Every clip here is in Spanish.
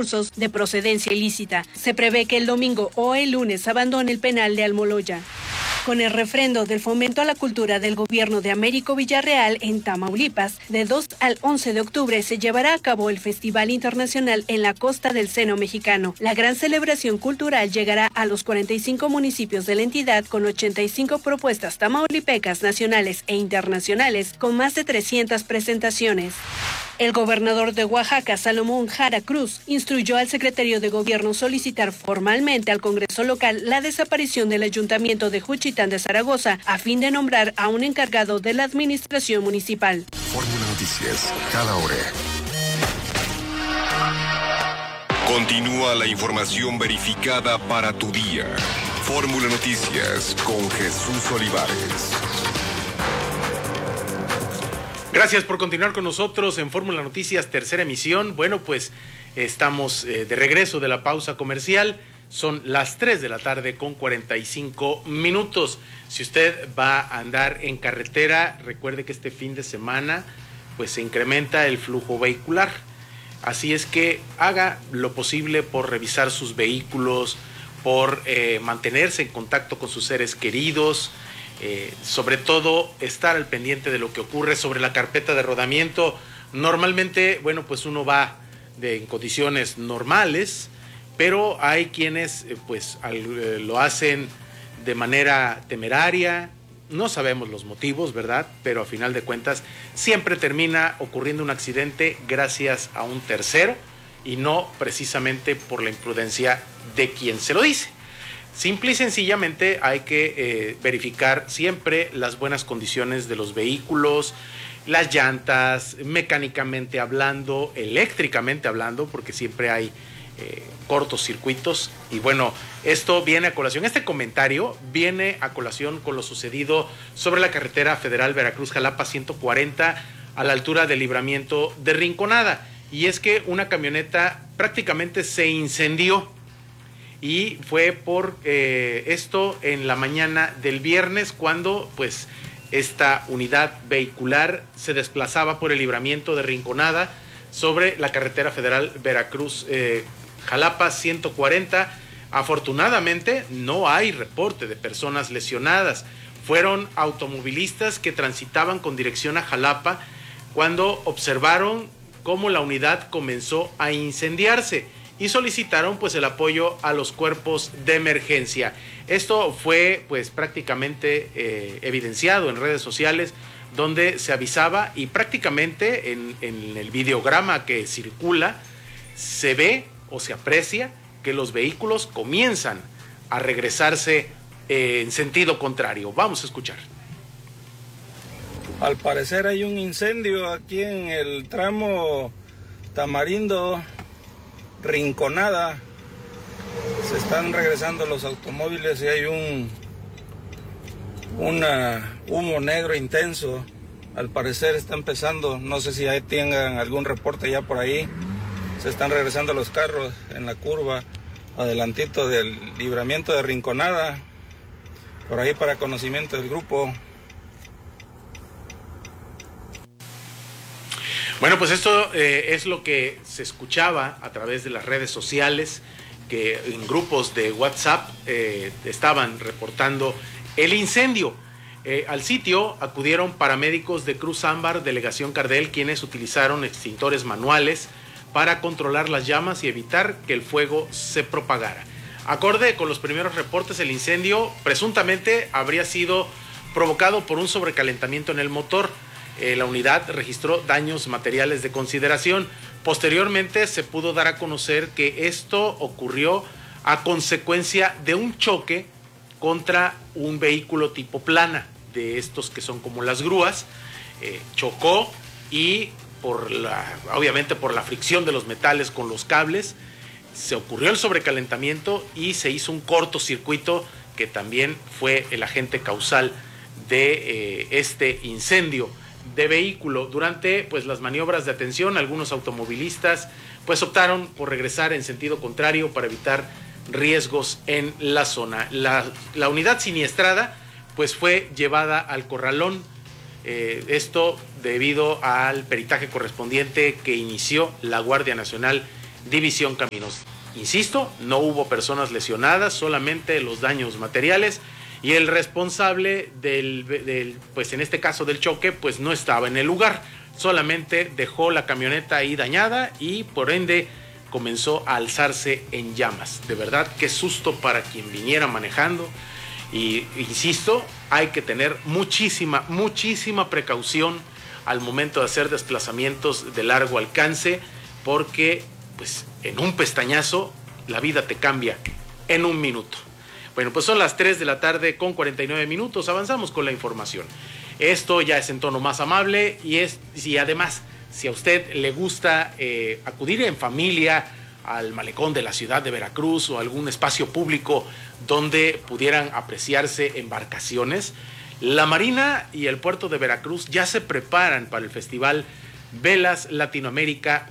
recursos de procedencia ilícita. Se prevé que el domingo o el lunes abandone el penal de Almoloya. Con el refrendo del fomento a la cultura del gobierno de Américo Villarreal en Tamaulipas, de 2 al 11 de octubre se llevará a cabo el Festival Internacional en la Costa del Seno Mexicano. La gran celebración cultural llegará a los 45 municipios de la entidad con 85 propuestas tamaulipecas nacionales e internacionales con más de 300 presentaciones. El gobernador de Oaxaca, Salomón Jara Cruz, instruyó al secretario de Gobierno solicitar formalmente al Congreso local la desaparición del Ayuntamiento de Juchitán de Zaragoza a fin de nombrar a un encargado de la administración municipal. Fórmula Noticias, cada hora. Continúa la información verificada para tu día. Fórmula Noticias con Jesús Olivares. Gracias por continuar con nosotros en Fórmula Noticias, tercera emisión. Bueno, pues estamos de regreso de la pausa comercial. Son las 3 de la tarde con 45 minutos. Si usted va a andar en carretera, recuerde que este fin de semana pues se incrementa el flujo vehicular. Así es que haga lo posible por revisar sus vehículos, por mantenerse en contacto con sus seres queridos. Sobre todo estar al pendiente de lo que ocurre sobre la carpeta de rodamiento. Normalmente, bueno, pues uno va en condiciones normales, pero hay quienes lo hacen de manera temeraria. No sabemos los motivos, ¿verdad? Pero a final de cuentas siempre termina ocurriendo un accidente gracias a un tercero y no precisamente por la imprudencia de quien se lo dice. Simple y sencillamente hay que verificar siempre las buenas condiciones de los vehículos, las llantas, mecánicamente hablando, eléctricamente hablando, porque siempre hay cortocircuitos. Y bueno, esto viene a colación, este comentario viene a colación con lo sucedido sobre la carretera federal Veracruz-Jalapa 140 a la altura del libramiento de Rinconada. Y es que una camioneta prácticamente se incendió. Y fue por esto en la mañana del viernes cuando pues esta unidad vehicular se desplazaba por el libramiento de Rinconada sobre la carretera federal Veracruz Jalapa 140. Afortunadamente no hay reporte de personas lesionadas. Fueron automovilistas que transitaban con dirección a Jalapa cuando observaron cómo la unidad comenzó a incendiarse y solicitaron pues el apoyo a los cuerpos de emergencia. Esto fue pues prácticamente evidenciado en redes sociales donde se avisaba y prácticamente en el videograma que circula se ve o se aprecia que los vehículos comienzan a regresarse en sentido contrario. Vamos a escuchar. Al parecer hay un incendio aquí en el tramo Tamarindo Rinconada. Se están regresando los automóviles y hay un humo negro intenso. Al parecer está empezando, no sé si ahí tengan algún reporte ya por ahí. Se están regresando los carros en la curva adelantito del libramiento de Rinconada, por ahí para conocimiento del grupo. Bueno, pues esto es lo que se escuchaba a través de las redes sociales, que en grupos de WhatsApp estaban reportando el incendio. Al sitio acudieron paramédicos de Cruz Ámbar, Delegación Cardel, quienes utilizaron extintores manuales para controlar las llamas y evitar que el fuego se propagara. Acorde con los primeros reportes, el incendio presuntamente habría sido provocado por un sobrecalentamiento en el motor. La unidad registró daños materiales de consideración. Posteriormente se pudo dar a conocer que esto ocurrió a consecuencia de un choque contra un vehículo tipo plana, de estos que son como las grúas. Chocó y obviamente por la fricción de los metales con los cables, se ocurrió el sobrecalentamiento y se hizo un cortocircuito que también fue el agente causal de este incendio de vehículo. Durante pues las maniobras de atención, algunos automovilistas pues optaron por regresar en sentido contrario para evitar riesgos en la zona. La unidad siniestrada pues fue llevada al corralón, esto debido al peritaje correspondiente que inició la Guardia Nacional División Caminos. Insisto, no hubo personas lesionadas, solamente los daños materiales, y el responsable pues en este caso del choque, pues no estaba en el lugar, solamente dejó la camioneta ahí dañada y por ende comenzó a alzarse en llamas. De verdad, qué susto para quien viniera manejando. Y insisto, hay que tener muchísima precaución al momento de hacer desplazamientos de largo alcance, porque pues en un pestañazo la vida te cambia en un minuto. Bueno, pues son las 3 de la tarde con 49 minutos, avanzamos con la información. Esto ya es en tono más amable y además, si a usted le gusta acudir en familia al malecón de la ciudad de Veracruz o algún espacio público donde pudieran apreciarse embarcaciones, la Marina y el puerto de Veracruz ya se preparan para el festival Velas Latinoamérica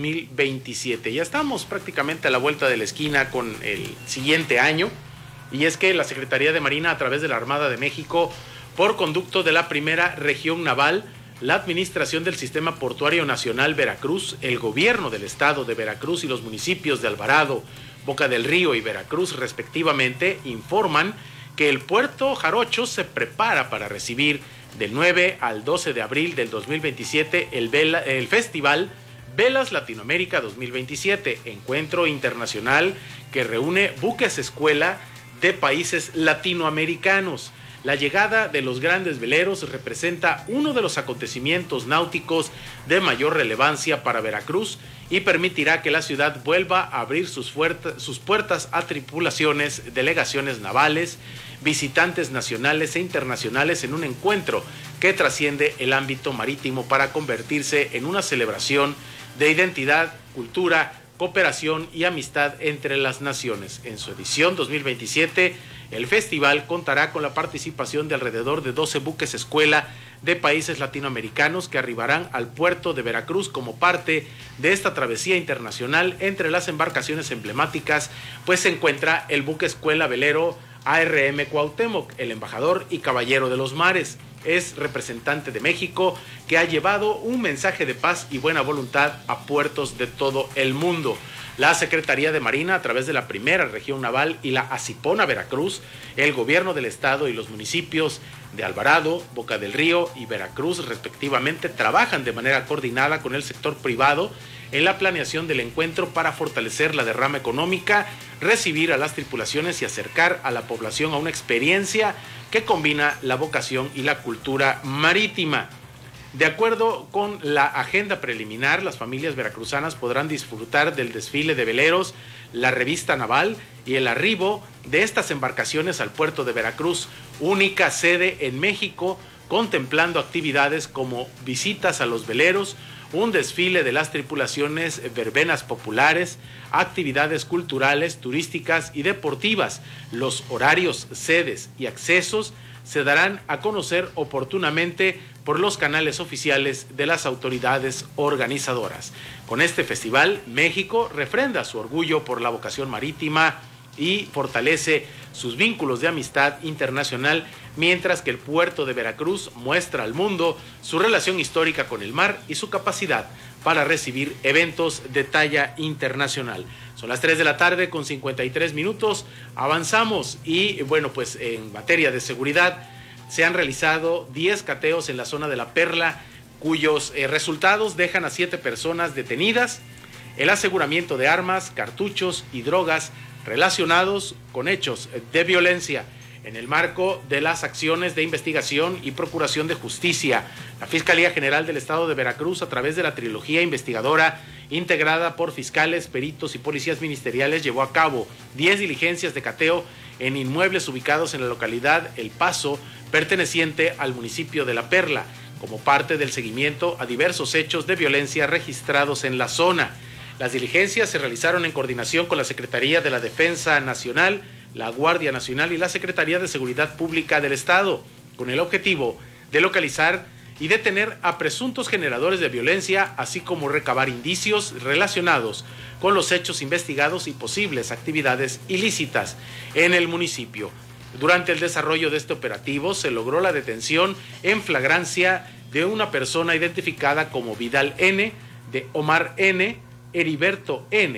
2027. Ya estamos prácticamente a la vuelta de la esquina con el siguiente año, y es que la Secretaría de Marina, a través de la Armada de México, por conducto de la Primera Región Naval, la Administración del Sistema Portuario Nacional Veracruz, el Gobierno del Estado de Veracruz y los municipios de Alvarado, Boca del Río y Veracruz respectivamente, informan que el puerto Jarocho se prepara para recibir del 9 al 12 de abril del 2027 el Festival Velas Latinoamérica 2027, encuentro internacional que reúne buques escuela de países latinoamericanos. La llegada de los grandes veleros representa uno de los acontecimientos náuticos de mayor relevancia para Veracruz y permitirá que la ciudad vuelva a abrir sus puertas a tripulaciones, delegaciones navales, visitantes nacionales e internacionales en un encuentro que trasciende el ámbito marítimo para convertirse en una celebración de identidad, cultura, cooperación y amistad entre las naciones. En su edición 2027, el festival contará con la participación de alrededor de 12 buques escuela de países latinoamericanos que arribarán al puerto de Veracruz como parte de esta travesía internacional. Entre las embarcaciones emblemáticas, pues se encuentra el buque escuela velero ARM Cuauhtémoc, el embajador y caballero de los mares. Es representante de México que ha llevado un mensaje de paz y buena voluntad a puertos de todo el mundo. La Secretaría de Marina, a través de la Primera Región Naval y la Acipona Veracruz, el Gobierno del Estado y los municipios de Alvarado, Boca del Río y Veracruz, respectivamente, trabajan de manera coordinada con el sector privado en la planeación del encuentro para fortalecer la derrama económica, recibir a las tripulaciones y acercar a la población a una experiencia que combina la vocación y la cultura marítima. De acuerdo con la agenda preliminar, las familias veracruzanas podrán disfrutar del desfile de veleros, la revista naval y el arribo de estas embarcaciones al puerto de Veracruz, única sede en México, contemplando actividades como visitas a los veleros, un desfile de las tripulaciones, verbenas populares, actividades culturales, turísticas y deportivas. Los horarios, sedes y accesos se darán a conocer oportunamente por los canales oficiales de las autoridades organizadoras. Con este festival, México refrenda su orgullo por la vocación marítima y fortalece sus vínculos de amistad internacional, mientras que el puerto de Veracruz muestra al mundo su relación histórica con el mar y su capacidad para recibir eventos de talla internacional. Son las 3 de la tarde con 53 minutos, avanzamos y bueno, pues en materia de seguridad se han realizado 10 cateos en la zona de La Perla, cuyos resultados dejan a 7 personas detenidas, el aseguramiento de armas, cartuchos y drogas relacionados con hechos de violencia. En el marco de las acciones de investigación y procuración de justicia, la Fiscalía General del Estado de Veracruz, a través de la trilogía investigadora integrada por fiscales, peritos y policías ministeriales, llevó a cabo 10 diligencias de cateo en inmuebles ubicados en la localidad El Paso, perteneciente al municipio de La Perla, como parte del seguimiento a diversos hechos de violencia registrados en la zona. Las diligencias se realizaron en coordinación con la Secretaría de la Defensa Nacional, la Guardia Nacional y la Secretaría de Seguridad Pública del Estado, con el objetivo de localizar y detener a presuntos generadores de violencia, así como recabar indicios relacionados con los hechos investigados y posibles actividades ilícitas en el municipio. Durante el desarrollo de este operativo se logró la detención en flagrancia de una persona identificada como Vidal N., de Omar N., Heriberto N.,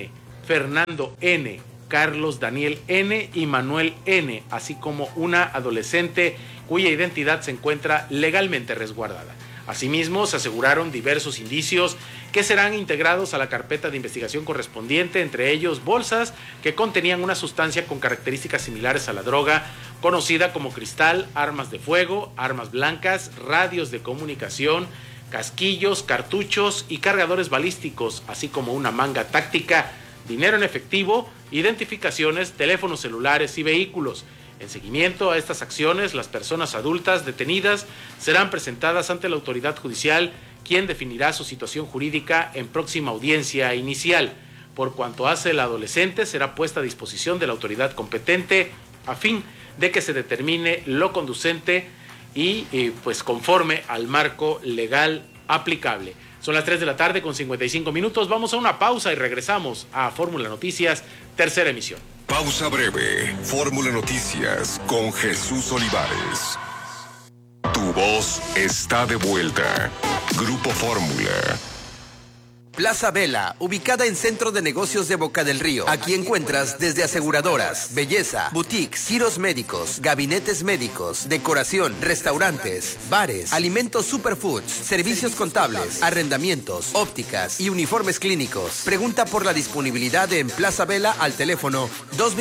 Fernando N., Carlos Daniel N. y Manuel N., así como una adolescente cuya identidad se encuentra legalmente resguardada. Asimismo, se aseguraron diversos indicios que serán integrados a la carpeta de investigación correspondiente, entre ellos bolsas que contenían una sustancia con características similares a la droga, conocida como cristal, armas de fuego, armas blancas, radios de comunicación, casquillos, cartuchos y cargadores balísticos, así como una manga táctica, dinero en efectivo, identificaciones, teléfonos celulares y vehículos. En seguimiento a estas acciones, las personas adultas detenidas serán presentadas ante la autoridad judicial, quien definirá su situación jurídica en próxima audiencia inicial. Por cuanto hace el adolescente, será puesta a disposición de la autoridad competente a fin de que se determine lo conducente y pues conforme al marco legal aplicable. Son las 3 de la tarde con 55 minutos. Vamos a una pausa y regresamos a Fórmula Noticias, tercera emisión. Pausa breve. Fórmula Noticias con Jesús Olivares. Tu voz está de vuelta. Grupo Fórmula. Plaza Vela, ubicada en Centro de Negocios de Boca del Río. Aquí encuentras desde aseguradoras, belleza, boutiques, giros médicos, gabinetes médicos, decoración, restaurantes, bares, alimentos superfoods, servicios contables, arrendamientos, ópticas y uniformes clínicos. Pregunta por la disponibilidad en Plaza Vela al teléfono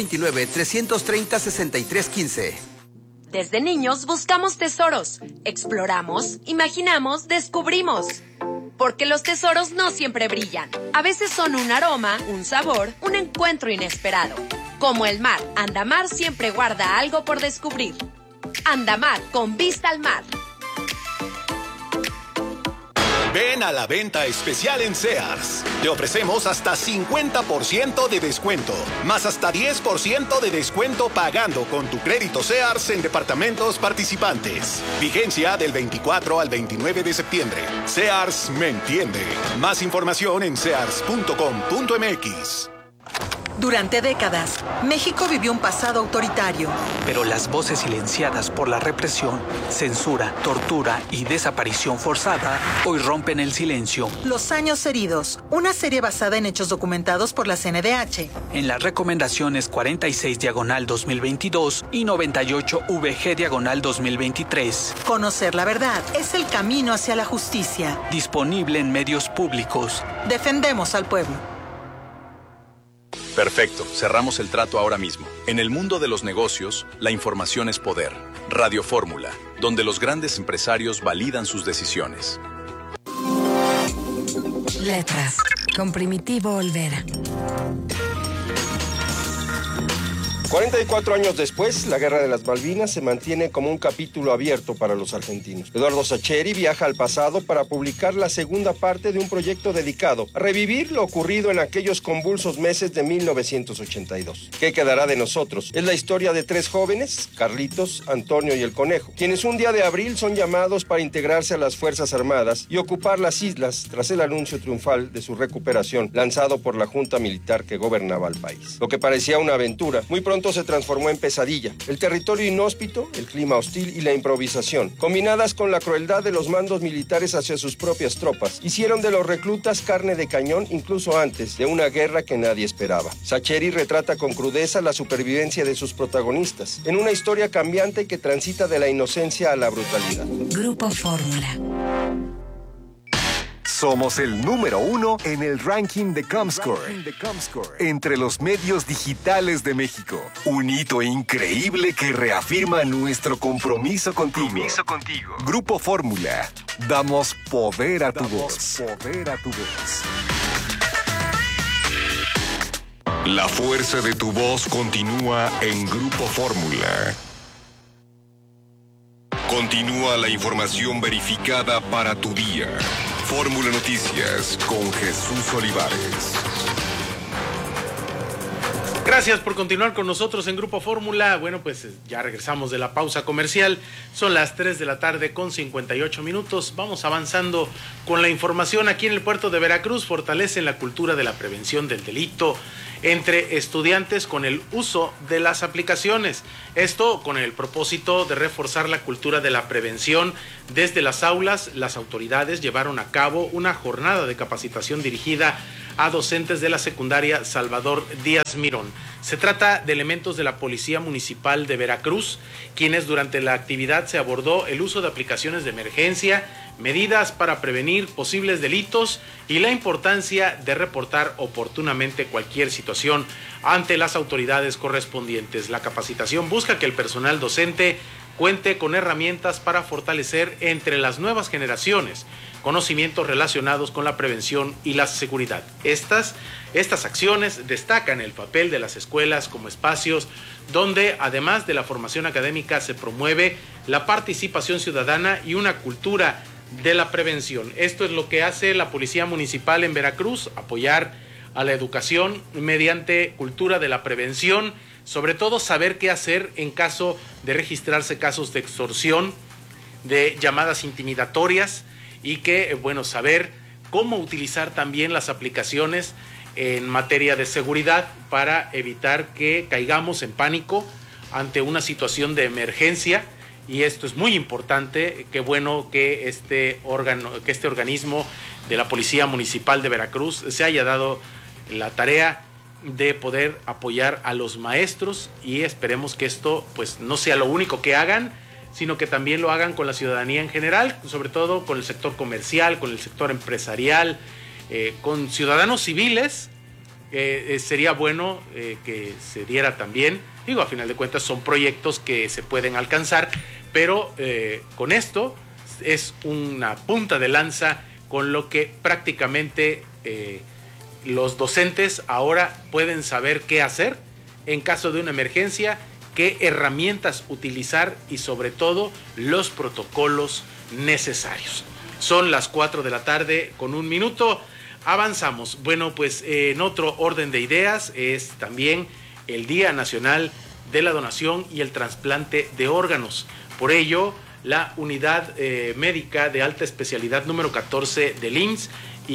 229-330-6315. Desde niños buscamos tesoros, exploramos, imaginamos, descubrimos. Porque los tesoros no siempre brillan. A veces son un aroma, un sabor, un encuentro inesperado. Como el mar, Andamar siempre guarda algo por descubrir. Andamar, con vista al mar. Ven a la venta especial en Sears. Te ofrecemos hasta 50% de descuento, más hasta 10% de descuento pagando con tu crédito Sears en departamentos participantes. Vigencia del 24 al 29 de septiembre. Sears me entiende. Más información en sears.com.mx. Durante décadas, México vivió un pasado autoritario. Pero las voces silenciadas por la represión, censura, tortura y desaparición forzada hoy rompen el silencio. Los años heridos, una serie basada en hechos documentados por la CNDH. En las recomendaciones 46/2022 y 98-VG/2023. Conocer la verdad es el camino hacia la justicia. Disponible en medios públicos. Defendemos al pueblo. Perfecto, cerramos el trato ahora mismo. En el mundo de los negocios, la información es poder. Radio Fórmula, donde los grandes empresarios validan sus decisiones. Letras, con Primitivo Olvera. 44 años después, la Guerra de las Malvinas se mantiene como un capítulo abierto para los argentinos. Eduardo Sacheri viaja al pasado para publicar la segunda parte de un proyecto dedicado a revivir lo ocurrido en aquellos convulsos meses de 1982. ¿Qué quedará de nosotros? Es la historia de tres jóvenes, Carlitos, Antonio y el Conejo, quienes un día de abril son llamados para integrarse a las Fuerzas Armadas y ocupar las islas tras el anuncio triunfal de su recuperación lanzado por la junta militar que gobernaba el país. Lo que parecía una aventura, muy pronto se transformó en pesadilla. El territorio inhóspito, el clima hostil y la improvisación, combinadas con la crueldad de los mandos militares hacia sus propias tropas, hicieron de los reclutas carne de cañón incluso antes de una guerra que nadie esperaba. Sacheri retrata con crudeza la supervivencia de sus protagonistas, en una historia cambiante que transita de la inocencia a la brutalidad. Grupo Fórmula. Somos el número 1 en el ranking de Comscore, entre los medios digitales de México. Un hito increíble que reafirma nuestro compromiso contigo. Grupo Fórmula. Damos poder a tu voz. La fuerza de tu voz continúa en Grupo Fórmula. Continúa la información verificada para tu día. Fórmula Noticias con Jesús Olivares. Gracias por continuar con nosotros en Grupo Fórmula. Bueno, pues ya regresamos de la pausa comercial. Son las 3 de la tarde con 58 minutos. Vamos avanzando con la información. Aquí en el puerto de Veracruz fortalecen la cultura de la prevención del delito entre estudiantes con el uso de las aplicaciones. Esto con el propósito de reforzar la cultura de la prevención. Desde las aulas, las autoridades llevaron a cabo una jornada de capacitación dirigida a docentes de la secundaria Salvador Díaz Mirón. Se trata de elementos de la Policía Municipal de Veracruz, quienes durante la actividad se abordó el uso de aplicaciones de emergencia, medidas para prevenir posibles delitos y la importancia de reportar oportunamente cualquier situación ante las autoridades correspondientes. La capacitación busca que el personal docente cuente con herramientas para fortalecer entre las nuevas generaciones conocimientos relacionados con la prevención y la seguridad. Estas acciones destacan el papel de las escuelas como espacios donde, además de la formación académica, se promueve la participación ciudadana y una cultura de la prevención. Esto es lo que hace la Policía Municipal en Veracruz, apoyar a la educación mediante cultura de la prevención, sobre todo saber qué hacer en caso de registrarse casos de extorsión, de llamadas intimidatorias, y que, saber cómo utilizar también las aplicaciones en materia de seguridad para evitar que caigamos en pánico ante una situación de emergencia. Y esto es muy importante. Qué bueno que este organismo de la Policía Municipal de Veracruz se haya dado la tarea de poder apoyar a los maestros, y esperemos que esto no sea lo único que hagan, sino que también lo hagan con la ciudadanía en general, sobre todo con el sector comercial, con el sector empresarial, con ciudadanos civiles. Sería bueno que se diera también, a final de cuentas son proyectos que se pueden alcanzar, pero con esto es una punta de lanza con lo que prácticamente los docentes ahora pueden saber qué hacer en caso de una emergencia, qué herramientas utilizar y sobre todo los protocolos necesarios. Son las 4 de la tarde con 1 minuto. Avanzamos. En otro orden de ideas es también el Día Nacional de la Donación y el Trasplante de Órganos. Por ello, la Unidad Médica de Alta Especialidad número 14 del IMSS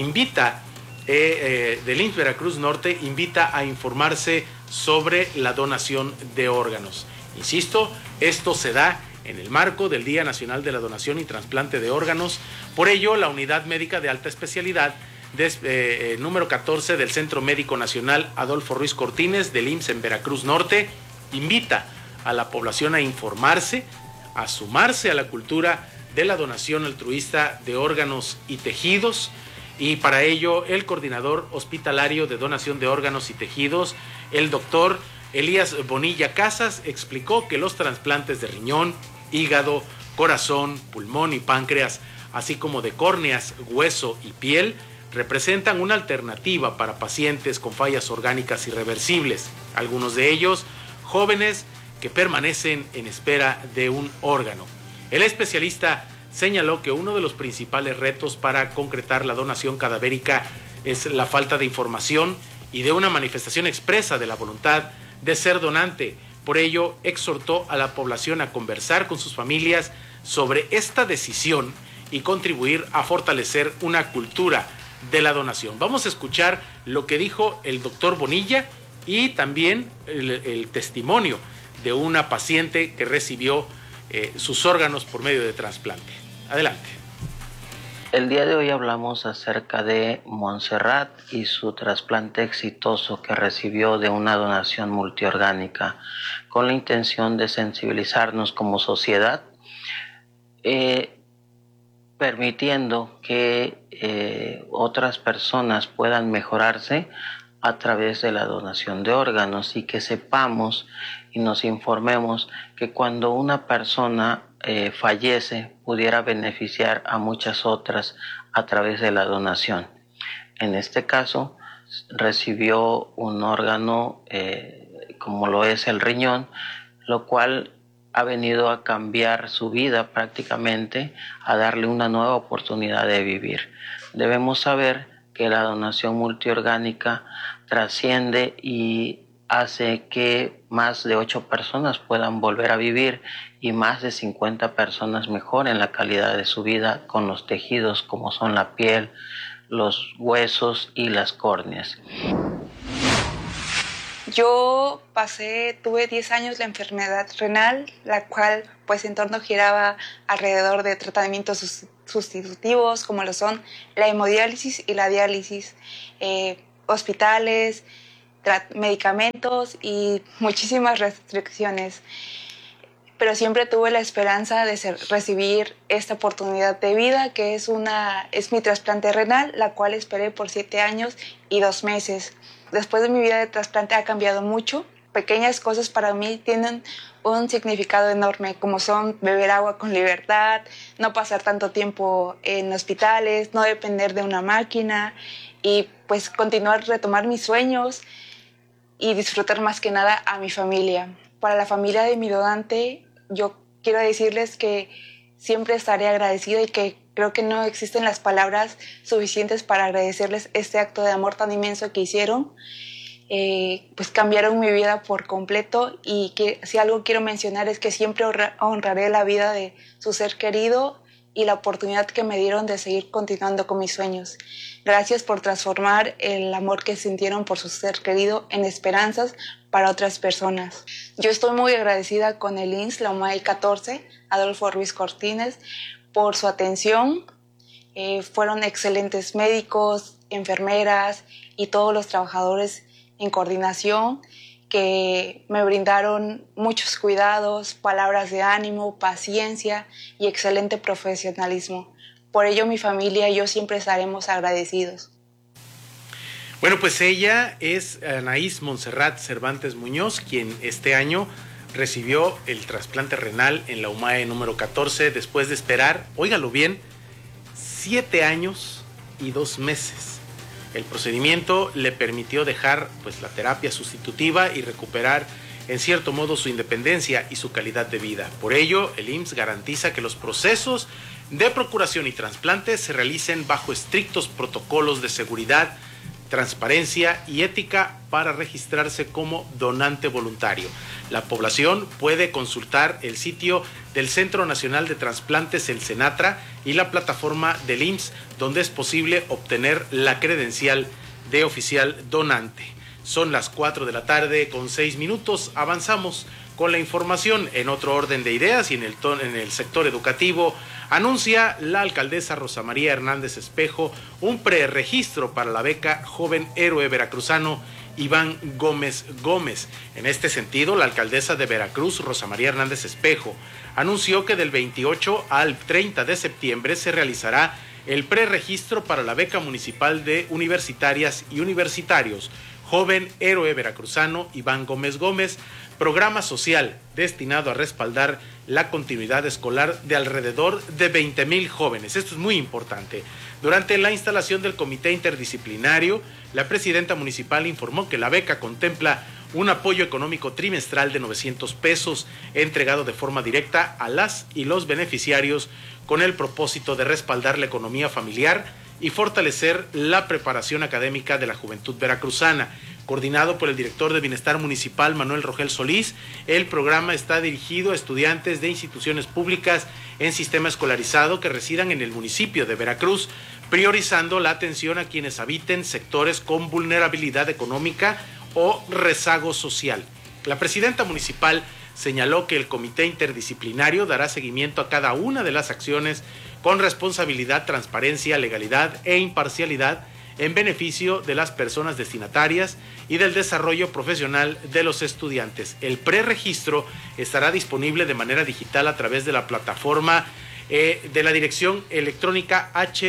del IMSS Veracruz Norte invita a informarse sobre la donación de órganos. Insisto, esto se da en el marco del Día Nacional de la Donación y Trasplante de Órganos. Por ello, la Unidad Médica de Alta Especialidad número 14 del Centro Médico Nacional Adolfo Ruiz Cortines del IMSS en Veracruz Norte invita a la población a informarse, a sumarse a la cultura de la donación altruista de órganos y tejidos. Y para ello, el coordinador hospitalario de donación de órganos y tejidos, el doctor Elías Bonilla Casas, explicó que los trasplantes de riñón, hígado, corazón, pulmón y páncreas, así como de córneas, hueso y piel, representan una alternativa para pacientes con fallas orgánicas irreversibles, algunos de ellos jóvenes que permanecen en espera de un órgano. El especialista señaló que uno de los principales retos para concretar la donación cadavérica es la falta de información y de una manifestación expresa de la voluntad de ser donante. Por ello, exhortó a la población a conversar con sus familias sobre esta decisión y contribuir a fortalecer una cultura de la donación. Vamos a escuchar lo que dijo el doctor Bonilla y también el testimonio de una paciente que recibió sus órganos por medio de trasplante. Adelante. El día de hoy hablamos acerca de Montserrat y su trasplante exitoso que recibió de una donación multiorgánica, con la intención de sensibilizarnos como sociedad, permitiendo que otras personas puedan mejorarse a través de la donación de órganos, y que sepamos y nos informemos que cuando una persona fallece pudiera beneficiar a muchas otras a través de la donación. En este caso recibió un órgano como lo es el riñón, lo cual ha venido a cambiar su vida prácticamente, a darle una nueva oportunidad de vivir. Debemos saber que la donación multiorgánica trasciende y hace que más de 8 personas puedan volver a vivir y más de 50 personas mejoren la calidad de su vida con los tejidos como son la piel, los huesos y las córneas. Yo tuve 10 años la enfermedad renal, la cual en torno giraba alrededor de tratamientos sustitutivos como lo son la hemodiálisis y la diálisis. hospitales, medicamentos y muchísimas restricciones. Pero siempre tuve la esperanza de recibir esta oportunidad de vida, que es mi trasplante renal, la cual esperé por 7 años y 2 meses. Después de mi vida de trasplante ha cambiado mucho. Pequeñas cosas para mí tienen un significado enorme, como son beber agua con libertad, no pasar tanto tiempo en hospitales, no depender de una máquina y pues retomar mis sueños y disfrutar más que nada a mi familia. Para la familia de mi donante, yo quiero decirles que siempre estaré agradecida y que creo que no existen las palabras suficientes para agradecerles este acto de amor tan inmenso que hicieron. Pues cambiaron mi vida por completo y que si algo quiero mencionar es que siempre honraré la vida de su ser querido y la oportunidad que me dieron de seguir continuando con mis sueños. Gracias por transformar el amor que sintieron por su ser querido en esperanzas para otras personas. Yo estoy muy agradecida con el IMSS, la UMAE 14, Adolfo Ruiz Cortines, por su atención. Fueron excelentes médicos, enfermeras y todos los trabajadores en coordinación que me brindaron muchos cuidados, palabras de ánimo, paciencia y excelente profesionalismo. Por ello mi familia y yo siempre estaremos agradecidos. Bueno, pues ella es Anaís Montserrat Cervantes Muñoz, quien este año recibió el trasplante renal en la UMAE número 14 después de esperar, óigalo bien, 7 años y 2 meses. El procedimiento le permitió dejar pues la terapia sustitutiva y recuperar en cierto modo su independencia y su calidad de vida. Por ello, el IMSS garantiza que los procesos de procuración y trasplante se realicen bajo estrictos protocolos de seguridad, transparencia y ética para registrarse como donante voluntario. La población puede consultar el sitio del Centro Nacional de Trasplantes, el CENATRA, y la plataforma del IMSS, donde es posible obtener la credencial de oficial donante. Son las 4 de la tarde con 6 minutos. Avanzamos con la información. En otro orden de ideas y en el sector educativo, anuncia la alcaldesa Rosa María Hernández Espejo un preregistro para la beca Joven Héroe Veracruzano Iván Gómez Gómez. En este sentido, la alcaldesa de Veracruz, Rosa María Hernández Espejo, anunció que del 28 al 30 de septiembre se realizará el preregistro para la beca municipal de universitarias y universitarios Joven Héroe Veracruzano Iván Gómez Gómez, programa social destinado a respaldar la continuidad escolar de alrededor de 20,000 jóvenes. Esto es muy importante. Durante la instalación del comité interdisciplinario, la presidenta municipal informó que la beca contempla un apoyo económico trimestral de 900 pesos entregado de forma directa a las y los beneficiarios con el propósito de respaldar la economía familiar y fortalecer la preparación académica de la juventud veracruzana. Coordinado por el director de Bienestar Municipal, Manuel Rogel Solís, el programa está dirigido a estudiantes de instituciones públicas en sistema escolarizado que residan en el municipio de Veracruz, priorizando la atención a quienes habiten sectores con vulnerabilidad económica o rezago social. La presidenta municipal señaló que el comité interdisciplinario dará seguimiento a cada una de las acciones con responsabilidad, transparencia, legalidad e imparcialidad en beneficio de las personas destinatarias y del desarrollo profesional de los estudiantes. El preregistro estará disponible de manera digital a través de la plataforma de la dirección electrónica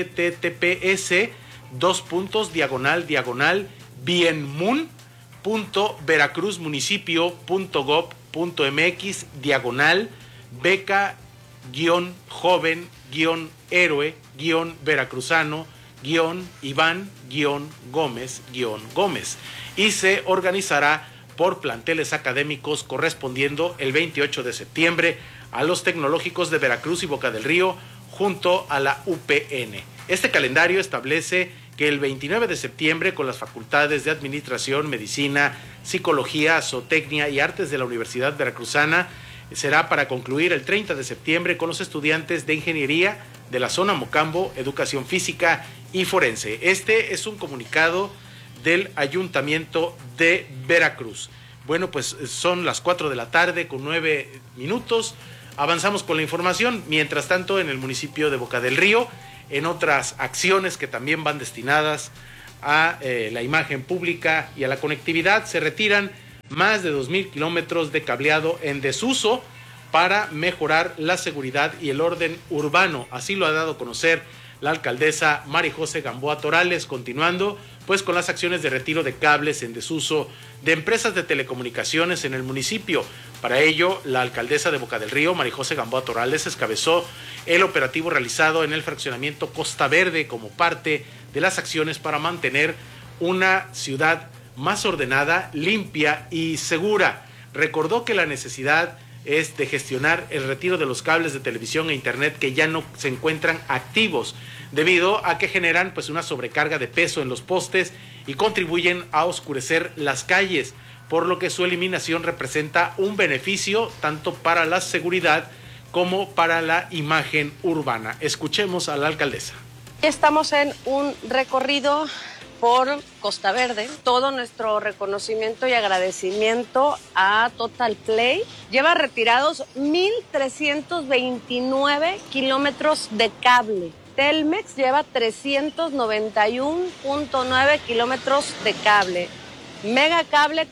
https://beca-municipio.gov.mx/Iván-Gómez-Gómez y se organizará por planteles académicos correspondiendo el 28 de septiembre a los tecnológicos de Veracruz y Boca del Río junto a la UPN. Este calendario establece que el 29 de septiembre con las facultades de Administración, Medicina, Psicología, Zootecnia y Artes de la Universidad Veracruzana será para concluir el 30 de septiembre con los estudiantes de Ingeniería de la zona Mocambo, Educación Física y Forense. Este es un comunicado del Ayuntamiento de Veracruz. Bueno, pues son las 4 de la tarde con 9 minutos. Avanzamos con la información. Mientras tanto, en el municipio de Boca del Río, en otras acciones que también van destinadas a la imagen pública y a la conectividad. Se retiran más de 2,000 kilómetros de cableado en desuso para mejorar la seguridad y el orden urbano. Así lo ha dado a conocer la alcaldesa María José Gamboa Torales, continuando pues con las acciones de retiro de cables en desuso de empresas de telecomunicaciones en el municipio. Para ello, la alcaldesa de Boca del Río, María José Gamboa Torales, encabezó el operativo realizado en el fraccionamiento Costa Verde como parte de las acciones para mantener una ciudad más ordenada, limpia y segura. Recordó que la necesidad es de gestionar el retiro de los cables de televisión e internet que ya no se encuentran activos, debido a que generan pues una sobrecarga de peso en los postes y contribuyen a oscurecer las calles, por lo que su eliminación representa un beneficio tanto para la seguridad como para la imagen urbana. Escuchemos a la alcaldesa. Estamos en un recorrido por Costa Verde. Todo nuestro reconocimiento y agradecimiento a Total Play. Lleva retirados 1,329 kilómetros de cable. Telmex lleva 391.9 kilómetros de cable. Megacable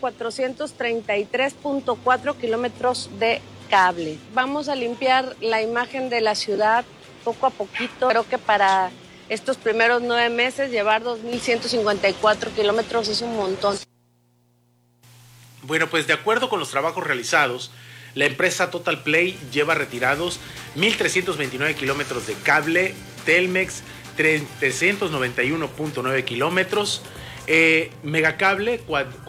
433.4 kilómetros de cable. Vamos a limpiar la imagen de la ciudad poco a poquito. Creo que para estos primeros 9 meses llevar 2,154 kilómetros es un montón. Bueno, pues de acuerdo con los trabajos realizados, la empresa Total Play lleva retirados 1,329 kilómetros de cable, Telmex 391.9 kilómetros, Megacable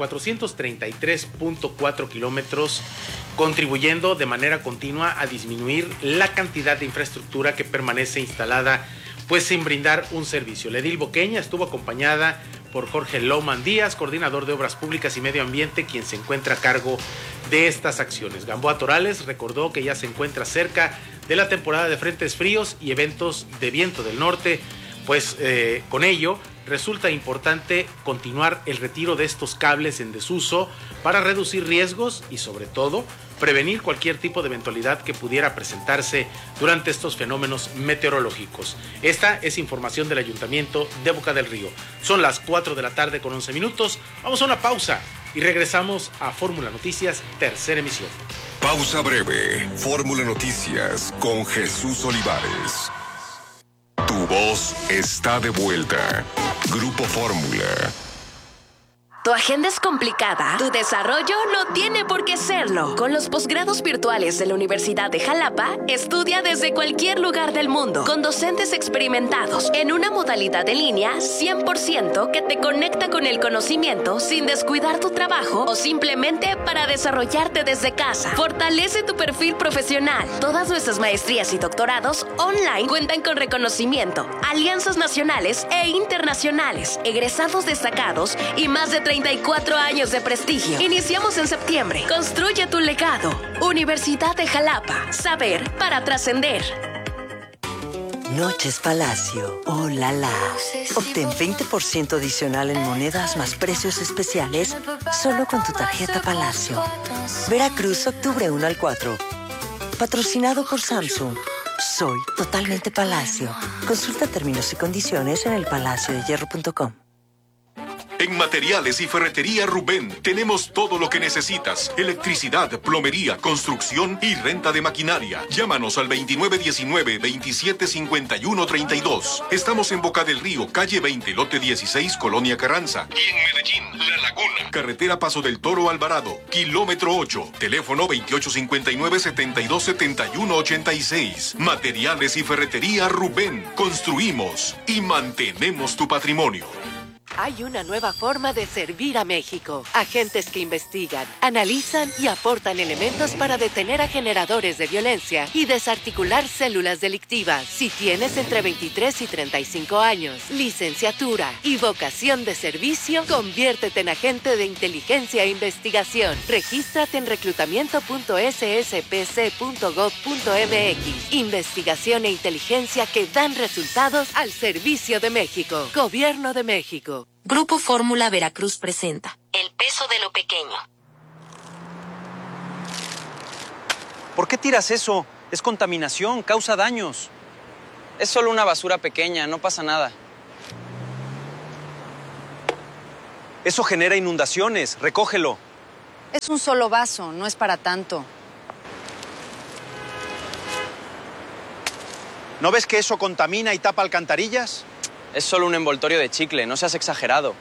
433.4 kilómetros, contribuyendo de manera continua a disminuir la cantidad de infraestructura que permanece instalada pues sin brindar un servicio. La edil boqueña estuvo acompañada por Jorge Lohman Díaz, coordinador de Obras Públicas y Medio Ambiente, quien se encuentra a cargo de estas acciones. Gamboa Torales recordó que ya se encuentra cerca de la temporada de frentes fríos y eventos de viento del norte, pues con ello resulta importante continuar el retiro de estos cables en desuso para reducir riesgos y sobre todo prevenir cualquier tipo de eventualidad que pudiera presentarse durante estos fenómenos meteorológicos. Esta es información del Ayuntamiento de Boca del Río. Son las 4 de la tarde con 11 minutos. Vamos a una pausa y regresamos a Fórmula Noticias, tercera emisión. Pausa breve. Fórmula Noticias con Jesús Olivares. Tu voz está de vuelta. Grupo Fórmula. ¿Tu agenda es complicada? ¿Tu desarrollo no tiene por qué serlo? Con los posgrados virtuales de la Universidad de Jalapa, estudia desde cualquier lugar del mundo, con docentes experimentados, en una modalidad en línea 100% que te conecta con el conocimiento sin descuidar tu trabajo o simplemente para desarrollarte desde casa. Fortalece tu perfil profesional. Todas nuestras maestrías y doctorados online cuentan con reconocimiento, alianzas nacionales e internacionales, egresados destacados y más de 34 años de prestigio. Iniciamos en septiembre. Construye tu legado. Universidad de Jalapa. Saber para trascender. Noches Palacio. ¡Oh, la la! Obtén 20% adicional en monedas más precios especiales solo con tu tarjeta Palacio. Veracruz, octubre 1 al 4. Patrocinado por Samsung. Soy totalmente Palacio. Consulta términos y condiciones en elpalaciodehierro.com. En Materiales y Ferretería Rubén tenemos todo lo que necesitas. Electricidad, plomería, construcción y renta de maquinaria. Llámanos al 2919-275132. Estamos en Boca del Río, calle 20, lote 16, Colonia Carranza. Y en Medellín, La Laguna. Carretera Paso del Toro Alvarado, kilómetro 8. Teléfono 2859-727186. Materiales y Ferretería Rubén. Construimos y mantenemos tu patrimonio. Hay una nueva forma de servir a México. Agentes que investigan, analizan y aportan elementos para detener a generadores de violencia y desarticular células delictivas. Si tienes entre 23 y 35 años, licenciatura y vocación de servicio, conviértete en agente de inteligencia e investigación. Regístrate en reclutamiento.sspc.gov.mx. Investigación e inteligencia que dan resultados al servicio de México. Gobierno de México. Grupo Fórmula Veracruz presenta El peso de lo pequeño. ¿Por qué tiras eso? Es contaminación, causa daños. Es solo una basura pequeña, no pasa nada. Eso genera inundaciones. Recógelo. Es un solo vaso, no es para tanto. ¿No ves que eso contamina y tapa alcantarillas? Es solo un envoltorio de chicle, no seas exagerado.